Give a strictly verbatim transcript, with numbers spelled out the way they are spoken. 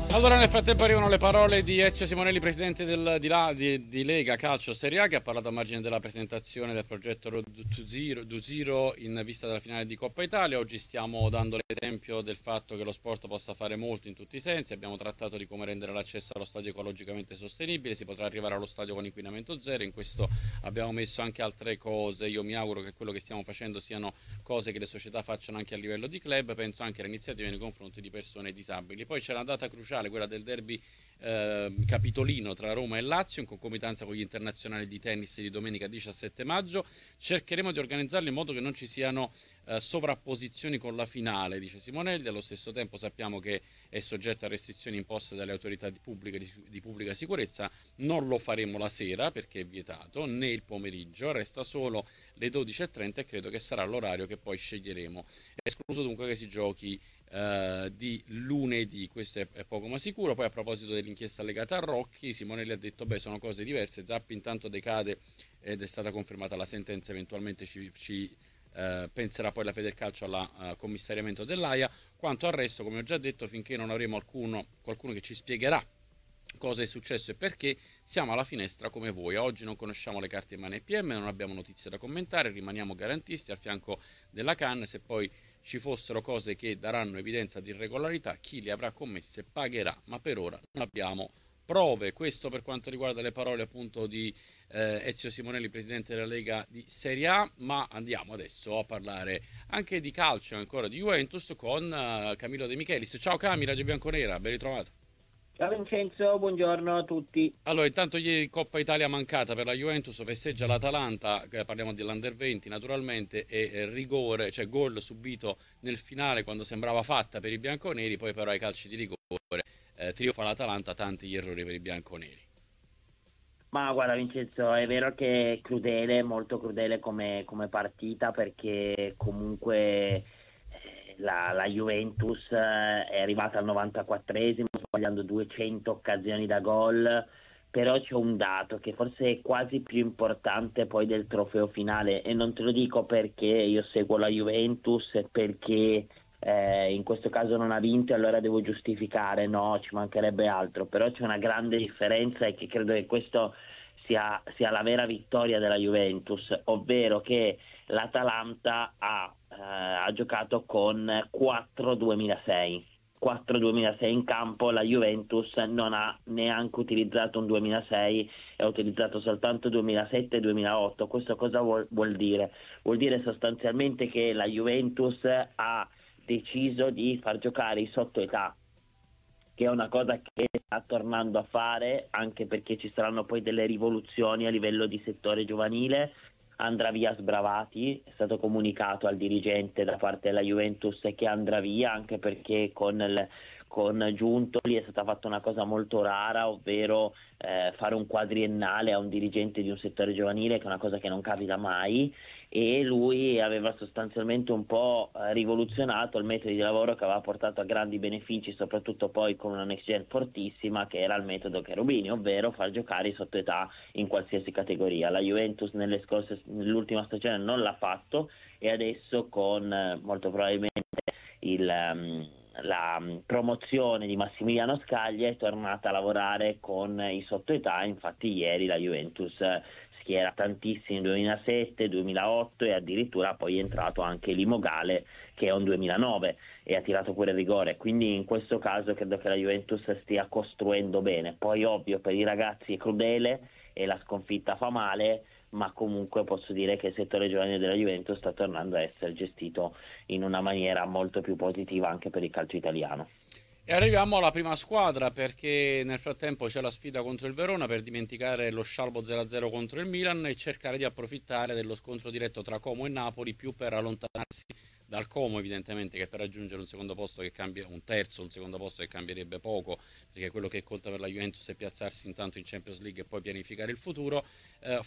Allora, nel frattempo arrivano le parole di Ezio Simonelli, presidente del, di, La- di- di Lega Calcio Serie A, che ha parlato a margine della presentazione del progetto Road to Zero, to Zero in vista della finale di Coppa Italia. Oggi stiamo dando l'esempio del fatto che lo sport possa fare molto in tutti i sensi. Abbiamo trattato di come rendere l'accesso allo stadio ecologicamente sostenibile. Si potrà arrivare allo stadio con inquinamento zero. In questo abbiamo messo anche altre cose. Io mi auguro che quello che stiamo facendo siano cose che le società facciano anche a livello di club. Penso anche alle iniziative nei confronti di persone disabili. Poi c'è una data cruciale, quella del derby eh, capitolino tra Roma e Lazio, in concomitanza con gli internazionali di tennis di domenica diciassette maggio. Cercheremo di organizzarlo in modo che non ci siano eh, sovrapposizioni con la finale, dice Simonelli. Allo stesso tempo sappiamo che è soggetto a restrizioni imposte dalle autorità di pubblica, di, di pubblica sicurezza. Non lo faremo la sera perché è vietato, né il pomeriggio, resta solo le dodici e trenta e credo che sarà l'orario che poi sceglieremo. È escluso dunque che si giochi eh, di lunedì, questo è, è poco ma sicuro. Poi a proposito dell'inchiesta legata a Rocchi, Simonelli ha detto beh, sono cose diverse, Zappi intanto decade ed è stata confermata la sentenza, eventualmente ci, ci eh, penserà poi la Federcalcio al uh, commissariamento dell'Aia. Quanto al resto, come ho già detto, finché non avremo alcuno, qualcuno che ci spiegherà cosa è successo e perché, siamo alla finestra come voi. Oggi non conosciamo le carte in mano ai P M, non abbiamo notizie da commentare, rimaniamo garantisti al fianco della Can. Se poi ci fossero cose che daranno evidenza di irregolarità, chi le avrà commesse pagherà, ma per ora non abbiamo prove. Questo per quanto riguarda le parole appunto di eh, Ezio Simonelli, presidente della Lega di Serie A. Ma andiamo adesso a parlare anche di calcio, ancora di Juventus, con uh, Camillo De Michelis. Ciao Camila, Radio Bianconera, ben ritrovato. Ciao Vincenzo, buongiorno a tutti. Allora, intanto ieri Coppa Italia mancata per la Juventus, festeggia l'Atalanta, che parliamo dell'Under venti naturalmente, e eh, rigore, cioè gol subito nel finale quando sembrava fatta per i bianconeri, poi però ai calci di rigore eh, trionfa l'Atalanta, tanti gli errori per i bianconeri. Ma guarda Vincenzo, è vero che è crudele, molto crudele come, come partita perché comunque eh, la, la Juventus eh, è arrivata al novantaquattresimo sbagliando duecento occasioni da gol, però c'è un dato che forse è quasi più importante poi del trofeo finale e non te lo dico perché io seguo la Juventus e perché eh, in questo caso non ha vinto e allora devo giustificare, no, ci mancherebbe altro, però c'è una grande differenza e che credo che questo sia, sia la vera vittoria della Juventus, ovvero che l'Atalanta ha, eh, ha giocato con quattro duemilasei. quattro duemilasei in campo, la Juventus non ha neanche utilizzato un duemilasei e ha utilizzato soltanto duemilasette e duemilaotto. Questo cosa vuol, vuol dire? Vuol dire sostanzialmente che la Juventus ha deciso di far giocare i sottoetà, che è una cosa che sta tornando a fare, anche perché ci saranno poi delle rivoluzioni a livello di settore giovanile. Andrà via Sbravati, è stato comunicato al dirigente da parte della Juventus che andrà via, anche perché con, il, con Giuntoli è stata fatta una cosa molto rara, ovvero eh, fare un quadriennale a un dirigente di un settore giovanile, che è una cosa che non capita mai, e lui aveva sostanzialmente un po' eh, rivoluzionato il metodo di lavoro che aveva portato a grandi benefici, soprattutto poi con una next gen fortissima, che era il metodo Cherubini, ovvero far giocare i sottoetà in qualsiasi categoria. La Juventus nelle scorse, nell'ultima stagione non l'ha fatto e adesso con eh, molto probabilmente il, um, la um, promozione di Massimiliano Scaglia è tornata a lavorare con i sottoetà. Infatti ieri la Juventus eh, schiera tantissimi duemilasette, duemilaotto e addirittura poi è entrato anche Limogale che è un duemilanove e ha tirato pure il rigore, quindi in questo caso credo che la Juventus stia costruendo bene. Poi ovvio per i ragazzi è crudele e la sconfitta fa male, ma comunque posso dire che il settore giovanile della Juventus sta tornando a essere gestito in una maniera molto più positiva anche per il calcio italiano. E arriviamo alla prima squadra perché nel frattempo c'è la sfida contro il Verona per dimenticare lo scialbo zero a zero contro il Milan e cercare di approfittare dello scontro diretto tra Como e Napoli, più per allontanarsi dal Como evidentemente che per raggiungere un secondo posto che cambia, un terzo, un secondo posto che cambierebbe poco, perché quello che conta per la Juventus è piazzarsi intanto in Champions League e poi pianificare il futuro. Eh,